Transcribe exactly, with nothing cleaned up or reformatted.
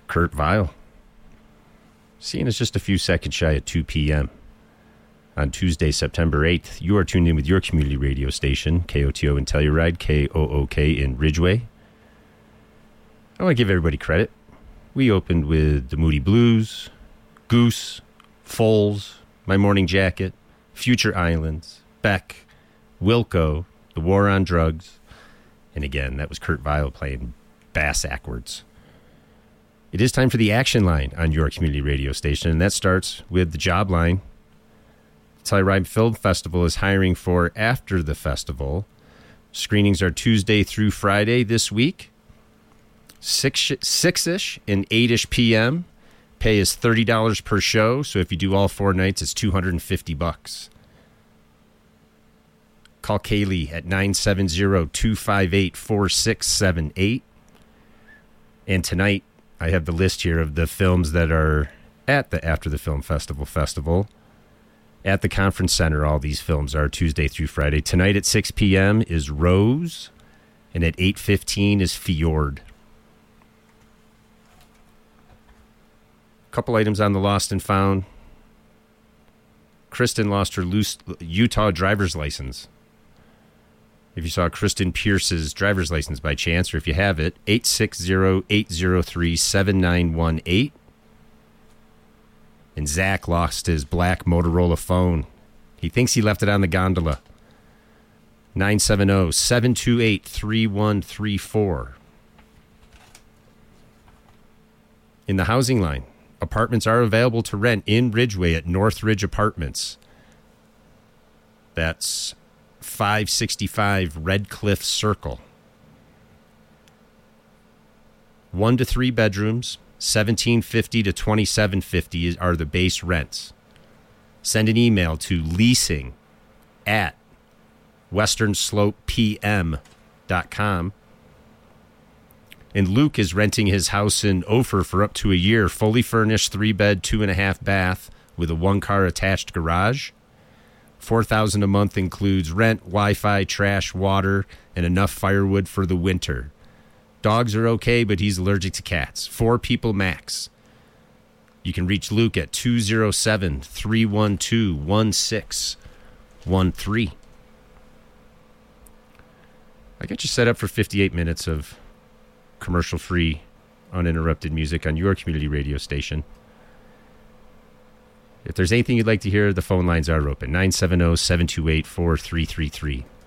Kurt Vile. Seeing us just a few seconds shy at two p.m. on Tuesday, September eighth. You are tuned in with your community radio station, K O T O in Telluride, K O O K in Ridgeway. I want to give everybody credit. We opened with the Moody Blues, Goose, Foals, My Morning Jacket, Future Islands, Beck, Wilco, The War on Drugs, and again, that was Kurt Vile playing Bass Ackwards. It is time for the action line on your community radio station, and that starts with the job line. The Telluride Film Festival is hiring for after the festival. Screenings are Tuesday through Friday this week, six, six-ish and eight-ish p.m. Pay is thirty dollars per show, so if you do all four nights, it's two hundred fifty bucks. Call Kaylee at nine seven zero, two five eight, four six seven eight. And tonight, I have the list here of the films that are at the After the Film Festival Festival. At the Conference Center, all these films are Tuesday through Friday. Tonight at six p.m. is Rose, and at eight fifteen is Fjord. Couple items on the Lost and Found. Kristen lost her loose Utah driver's license. If you saw Kristen Pierce's driver's license by chance, or if you have it, eight six zero, eight zero three, seven nine one eight. And Zach lost his black Motorola phone. He thinks he left it on the gondola. nine seven zero, seven two eight, three one three four. In the housing line, apartments are available to rent in Ridgeway at Northridge Apartments. That's five sixty-five Red Cliff Circle. One to three bedrooms, seventeen fifty to twenty-seven fifty are the base rents. Send an email to leasing at western slope p m dot com. And Luke is renting his house in Ophir for up to a year, fully furnished, three bed, two and a half bath with a one car attached garage. four thousand dollars a month includes rent, Wi-Fi, trash, water, and enough firewood for the winter. Dogs are okay, but he's allergic to cats. Four people max. You can reach Luke at two oh seven, three one two, one six one three. I got you set up for fifty-eight minutes of commercial-free, uninterrupted music on your community radio station. If there's anything you'd like to hear, the phone lines are open. nine seven zero, seven two eight, four three three three.